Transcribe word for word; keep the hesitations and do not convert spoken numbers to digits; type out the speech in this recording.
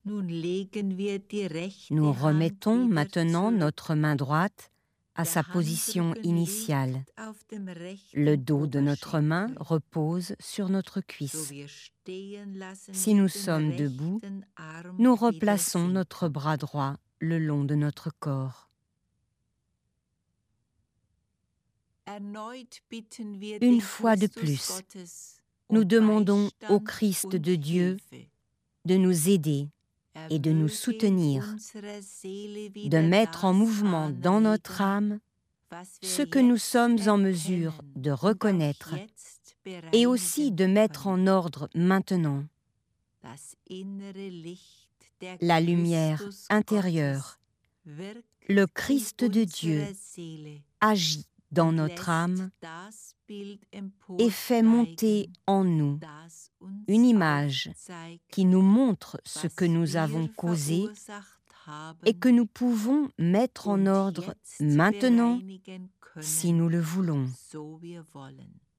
Nous remettons maintenant notre main droite à sa position initiale. Le dos de notre main repose sur notre cuisse. Si nous sommes debout, nous replaçons notre bras droit le long de notre corps. Une fois de plus, nous demandons au Christ de Dieu de nous aider et de nous soutenir, de mettre en mouvement dans notre âme ce que nous sommes en mesure de reconnaître et aussi de mettre en ordre maintenant. La lumière intérieure, le Christ de Dieu, agit dans notre âme et fait monter en nous une image qui nous montre ce que nous avons causé et que nous pouvons mettre en ordre maintenant si nous le voulons.